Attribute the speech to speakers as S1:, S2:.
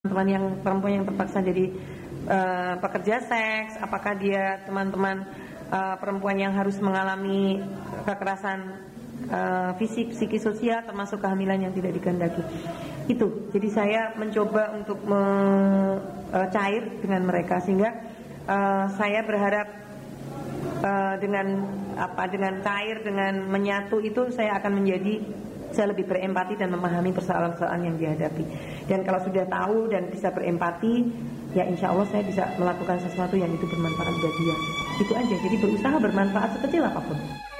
S1: teman yang perempuan yang terpaksa jadi pekerja seks, apakah dia teman-teman perempuan yang harus mengalami kekerasan fisik, psikis, sosial, termasuk kehamilan yang tidak dikehendaki. Itu, jadi saya mencoba untuk cair dengan mereka, sehingga saya berharap dengan cair, dengan menyatu itu saya akan saya lebih berempati dan memahami persoalan-persoalan yang dihadapi. Dan kalau sudah tahu dan bisa berempati, ya insya Allah saya bisa melakukan sesuatu yang itu bermanfaat bagi dia. Itu aja, jadi berusaha bermanfaat sekecil apapun.